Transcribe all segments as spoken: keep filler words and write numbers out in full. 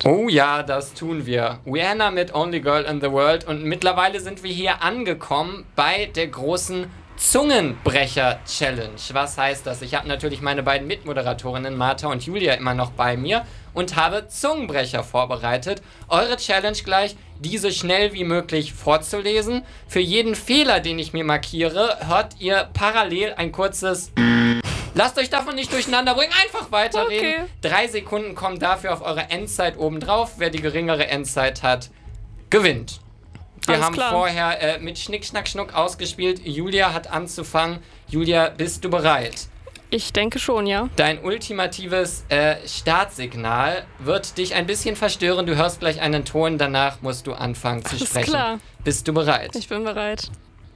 Oh ja, das tun wir. Rihanna mit Only Girl in the World und mittlerweile sind wir hier angekommen bei der großen Zungenbrecher-Challenge. Was heißt das? Ich habe natürlich meine beiden Mitmoderatorinnen Martha und Julia immer noch bei mir und habe Zungenbrecher vorbereitet. Eure Challenge gleich, diese schnell wie möglich vorzulesen. Für jeden Fehler, den ich mir markiere, hört ihr parallel ein kurzes... Lasst euch davon nicht durcheinander bringen, einfach weiterreden. Okay. Drei Sekunden kommen dafür auf eure Endzeit oben drauf. Wer die geringere Endzeit hat, gewinnt. Wir Alles haben klar. vorher äh, mit Schnick, Schnack, Schnuck ausgespielt. Julia hat anzufangen. Julia, bist du bereit? Ich denke schon, ja. Dein ultimatives äh, Startsignal wird dich ein bisschen verstören. Du hörst gleich einen Ton, danach musst du anfangen zu Alles sprechen. klar. Bist du bereit? Ich bin bereit.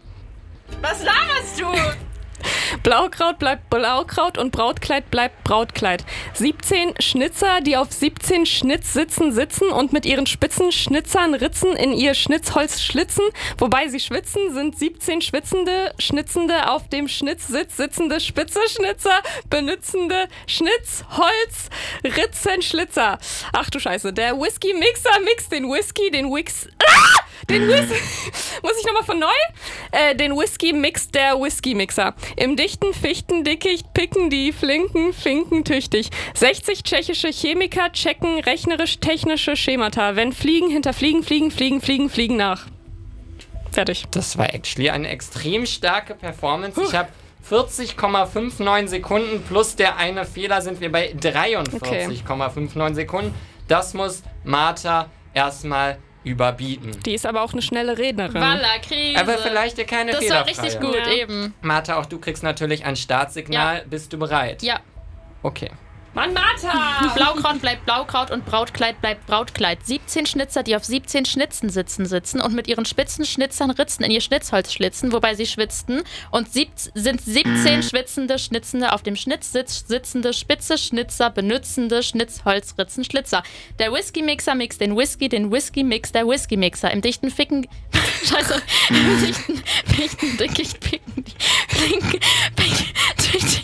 Was laberst du? Blaukraut bleibt Blaukraut und Brautkleid bleibt Brautkleid. siebzehn Schnitzer, die auf siebzehn Schnitzsitzen sitzen und mit ihren spitzen Schnitzern Ritzen in ihr Schnitzholz schlitzen. Wobei sie schwitzen, sind siebzehn schwitzende, schnitzende, auf dem Schnitzsitz sitzende spitze Schnitzer, benützende Schnitzholz, Ritzenschlitzer. Ach du Scheiße, der Whisky-Mixer mixt den Whisky, den Wix... Ah! Den Whisky... Muss ich nochmal von neu? Äh, den Whisky mixt der Whisky-Mixer. Im dichten Fichtendickicht picken die flinken Finken tüchtig. sechzig tschechische Chemiker checken rechnerisch-technische Schemata. Wenn Fliegen hinter Fliegen, Fliegen, Fliegen, Fliegen, Fliegen nach. Fertig. Das war actually eine extrem starke Performance. Ich habe vierzig Komma neunundfünfzig Sekunden plus der eine Fehler sind wir bei dreiundvierzig Komma neunundfünfzig Sekunden. Das muss Martha erstmal überbieten. Die ist aber auch eine schnelle Rednerin. Walla, Krise. Aber vielleicht ja keine Das war fehlerfreie. richtig gut, Ja. eben. Martha, auch du kriegst natürlich ein Startsignal. Ja. Bist du bereit? Ja. Okay. Mann, Martha! Blaukraut bleibt Blaukraut und Brautkleid bleibt Brautkleid. siebzehn Schnitzer, die auf siebzehn Schnitzen sitzen, sitzen und mit ihren spitzen Schnitzern Ritzen in ihr Schnitzholz schlitzen, wobei sie schwitzten. Und sieb- sind siebzehn schwitzende, schnitzende, auf dem Schnitzsitz sitzende, spitze Schnitzer, benützende Schnitzholzritzen, Schlitzer. Der Whisky-Mixer mixt den Whisky, den Whisky-Mix der Whisky-Mixer. Im dichten Ficken... Scheiße. Im dichten, dichten Dickicht picken die Flinken... Tüchtig...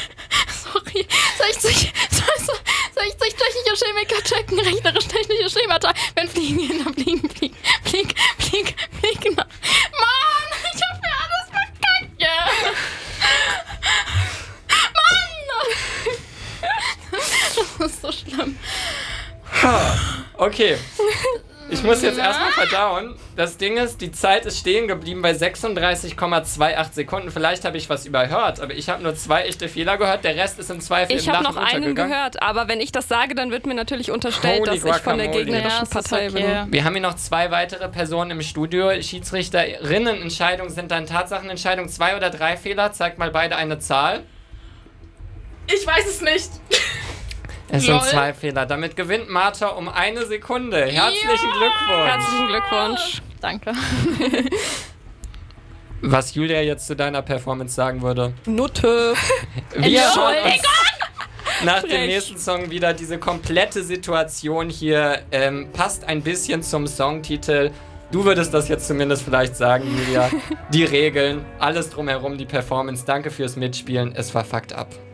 Sorry. sechzig, sechzig tschechische Chemiker checken rechnerisch-technische Schemata. Wenn Fliegen hinter Fliegen, Fliegen, Flieg, Flieg, Flieg nach. Mann, ich hab mir alles verkackt. Yeah. Mann! Das ist so schlimm. Okay. Ich muss jetzt erstmal verdauen. Das Ding ist, die Zeit ist stehen geblieben bei sechsunddreißig Komma achtundzwanzig Sekunden. Vielleicht habe ich was überhört, aber ich habe nur zwei echte Fehler gehört. Der Rest ist im Zweifel Ich im habe Lachen noch einen untergegangen. gehört, aber wenn ich das sage, dann wird mir natürlich unterstellt, Holy dass ich von der Guacamole. gegnerischen Ja, das ist Partei okay. bin. Wir haben hier noch zwei weitere Personen im Studio. Schiedsrichterinnenentscheidungen sind dann Tatsachenentscheidungen. Zwei oder drei Fehler. Zeigt mal beide eine Zahl. Ich weiß es nicht. Es Lol. sind zwei Fehler. Damit gewinnt Martha um eine Sekunde. Herzlichen Ja. Glückwunsch. Herzlichen Glückwunsch. Danke. Was Julia jetzt zu deiner Performance sagen würde. Nutte. Wir schauen uns Entschuldigung. nach dem Frech. nächsten Song wieder. Diese komplette Situation hier ähm, passt ein bisschen zum Songtitel. Du würdest das jetzt zumindest vielleicht sagen, Julia. Die Regeln, alles drumherum, die Performance. Danke fürs Mitspielen. Es war fucked up.